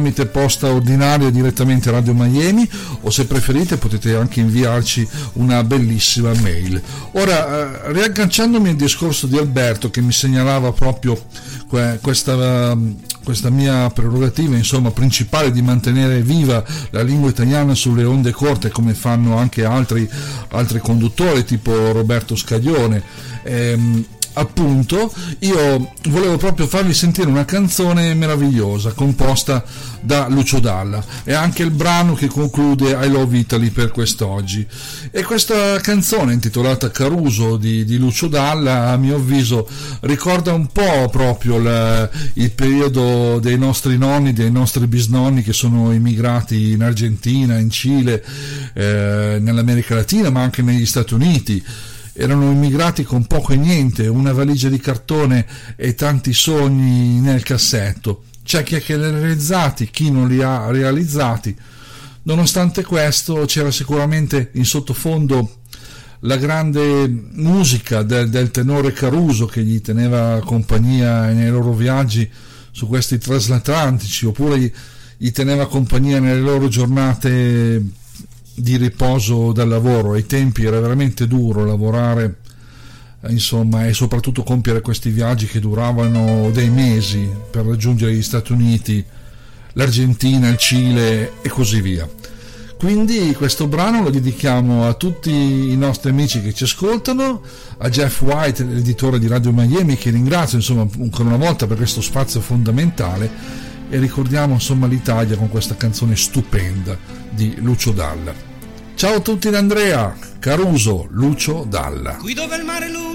tramite posta ordinaria direttamente a Radio Miami, o se preferite potete anche inviarci una bellissima mail. Ora, riagganciandomi al discorso di Alberto, che mi segnalava proprio questa mia prerogativa, insomma, principale, di mantenere viva la lingua italiana sulle onde corte, come fanno anche altri conduttori tipo Roberto Scaglione. Appunto, io volevo proprio farvi sentire una canzone meravigliosa composta da Lucio Dalla, e anche il brano che conclude I Love Italy per quest'oggi. E questa canzone, intitolata Caruso di Lucio Dalla, a mio avviso ricorda un po' proprio il periodo dei nostri nonni, dei nostri bisnonni, che sono immigrati in Argentina, in Cile, nell'America Latina, ma anche negli Stati Uniti. Erano immigrati con poco e niente, una valigia di cartone e tanti sogni nel cassetto. C'è chi li ha realizzati, chi non li ha realizzati. Nonostante questo, c'era sicuramente in sottofondo la grande musica del tenore Caruso, che gli teneva compagnia nei loro viaggi su questi transatlantici, oppure gli teneva compagnia nelle loro giornate di riposo dal lavoro. Ai tempi era veramente duro lavorare, insomma, e soprattutto compiere questi viaggi che duravano dei mesi per raggiungere gli Stati Uniti, l'Argentina, il Cile e così via. Quindi questo brano lo dedichiamo a tutti i nostri amici che ci ascoltano, a Jeff White, l'editore di Radio Miami, che ringrazio, insomma, ancora una volta per questo spazio fondamentale, e ricordiamo, insomma, l'Italia con questa canzone stupenda di Lucio Dalla. Ciao a tutti da Andrea Caruso, Lucio Dalla. Qui dove il mare